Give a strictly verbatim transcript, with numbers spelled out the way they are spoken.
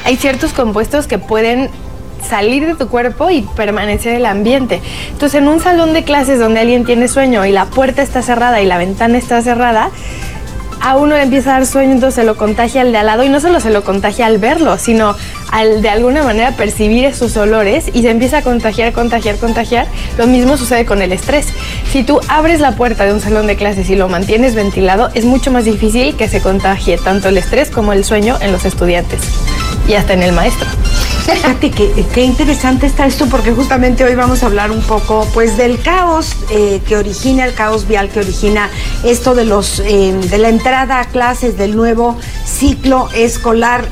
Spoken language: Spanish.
hay ciertos compuestos que pueden salir de tu cuerpo y permanecer en el ambiente. Entonces, en un salón de clases donde alguien tiene sueño y la puerta está cerrada y la ventana está cerrada, a uno le empieza a dar sueño, entonces se lo contagia al de al lado, y no solo se lo contagia al verlo, sino al de alguna manera percibir esos olores, y se empieza a contagiar, contagiar, contagiar. Lo mismo sucede con el estrés. Si tú abres la puerta de un salón de clases y lo mantienes ventilado, es mucho más difícil que se contagie tanto el estrés como el sueño en los estudiantes y hasta en el maestro. Fíjate qué, qué interesante está esto, porque justamente hoy vamos a hablar un poco pues del caos eh, que origina, el caos vial que origina esto de los eh, de la entrada a clases del nuevo ciclo escolar.